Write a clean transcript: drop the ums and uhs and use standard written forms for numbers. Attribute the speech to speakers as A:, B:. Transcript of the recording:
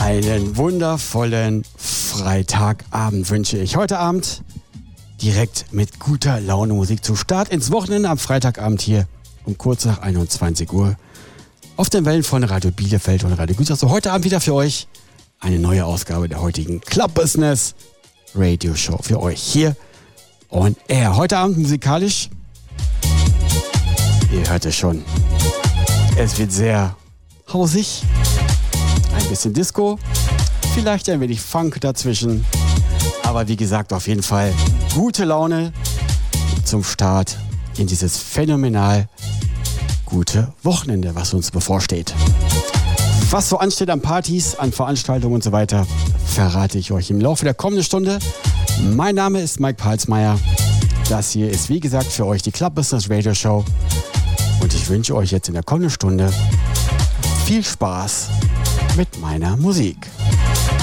A: Einen wundervollen Freitagabend wünsche ich. Heute Abend direkt mit guter Laune Musik zum Start ins Wochenende am Freitagabend hier um kurz nach 21 Uhr auf den Wellen von Radio Bielefeld und Radio Gütersloh. Heute Abend wieder für euch eine neue Ausgabe der heutigen Club Business Radio Show für euch hier on air. Heute Abend musikalisch, ihr hört es schon, es wird sehr hausig, ein bisschen Disco, vielleicht ein wenig Funk dazwischen, aber wie gesagt, auf jeden Fall gute Laune zum Start in dieses phänomenal gute Wochenende, was uns bevorsteht. Was so ansteht an Partys, an Veranstaltungen und so weiter, verrate ich euch im Laufe der kommenden Stunde. Mein Name ist Mike Palsmeier. Das hier ist, wie gesagt, für euch die Club Business Radio Show. Und ich wünsche euch jetzt in der kommenden Stunde viel Spaß mit meiner Musik.